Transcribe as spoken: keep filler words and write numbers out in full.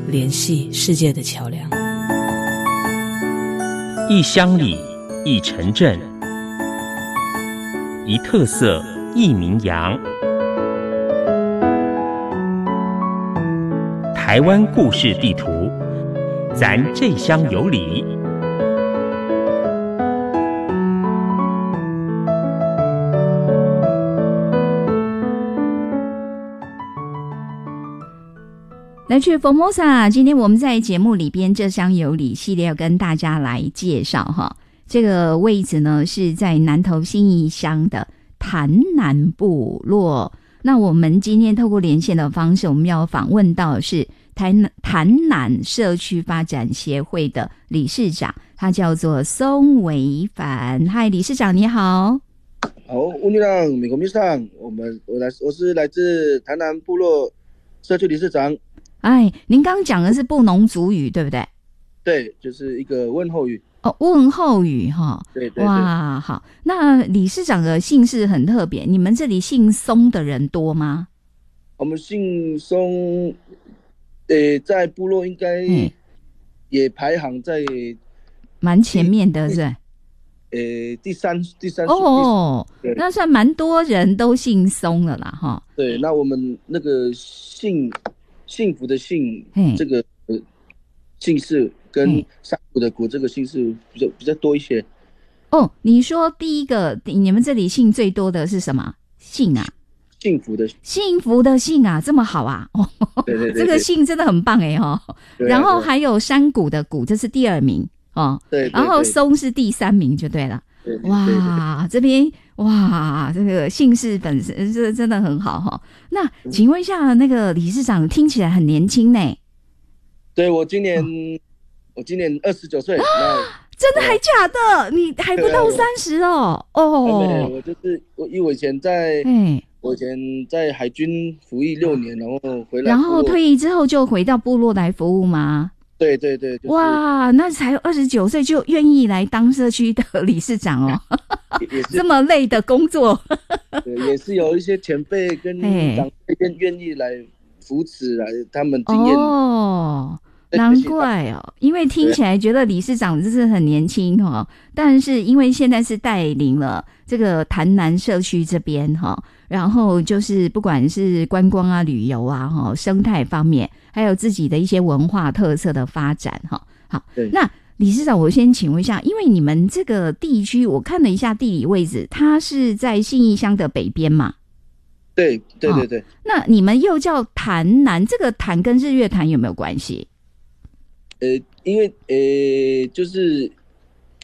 联系世界的桥梁。 一乡里，一城镇，一特色，一名扬。台湾故事地图，咱这乡有理。 来去 Formosa， 今天我们在节目里边这乡有理系列要跟大家来介绍哈，这个位置呢是在南投信义乡的潭南部落。那我们今天透过连线的方式，我们要访问到的是台南潭南社区发展协会的理事长，他叫做宋维凡。嗨，理事长你好。 好，乌尼朗美国米上，我们我来我是来自潭南部落社区理事长。 哎，您刚刚讲的是布农族语对不对？ 对，就是一个问候语。 哦，问候语哈。 对对对。 哇，好，那理事长的姓氏很特别，你们这里姓松的人多吗？ 我们姓松，呃，在部落应该也排行在蛮前面的，是吧？ 呃，第三第三哦，那算蛮多人都姓松了啦，哈。 对，那我们那个姓幸福的幸，这个、呃、姓氏跟山谷的谷这个姓氏比较比较多一些。 哦，你说第一个，你们这里姓最多的是什么姓啊？ 幸福的幸福的幸啊，这么好啊！哦， 对对 对, 对， 这个姓真的很棒哎哈、哦。然后还有山谷的谷，这是第二名哦。 对, 对, 对， 然后松是第三名就对了。 对对对对， 哇，这边哇，这个姓氏本身这真的很好哈、哦。那请问一下，那个理事长听起来很年轻呢？ 对，我今年、哦、我今年二十九岁。 真的还假的？你还不到三十哦？哦， 没有，我就是我，因为我以前在，我以前在海军服役六年，然后回来， 然后退役之后就回到部落来服务吗？ 对对对、就是， 哇，那才二十九岁就愿意来当社区的理事长哦，这么累的工作， 对，也是有一些前辈跟长辈愿愿意来扶持来他们经验哦。难怪哦，因为听起来觉得理事长就是很年轻哦，但是因为现在是带领了这个潭南社区这边哈，然后就是不管是观光啊、旅游啊、哈生态方面，还有自己的一些文化特色的发展哈。好，那理事长，我先请问一下，因为你们这个地区，我看了一下地理位置，它是在信义乡的北边嘛？ 对对对对、哦。 那你们又叫潭南，这个潭跟日月潭有没有关系？ 呃，因为呃，就是